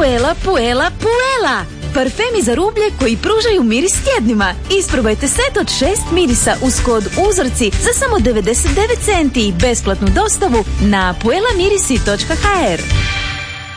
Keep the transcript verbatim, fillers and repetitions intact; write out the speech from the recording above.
Puela, Puela, Puela! Parfemi za rublje koji pružaju miris tjednima. Isprobajte set od šest mirisa uz kod uzorci za samo devedeset devet centi i besplatnu dostavu na puela mirisi točka ha er.